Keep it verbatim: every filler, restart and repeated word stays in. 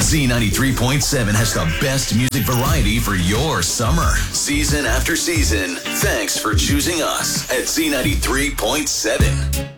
Z ninety-three point seven has the best music variety for your summer. Season after season. Thanks for choosing us at Z ninety-three point seven.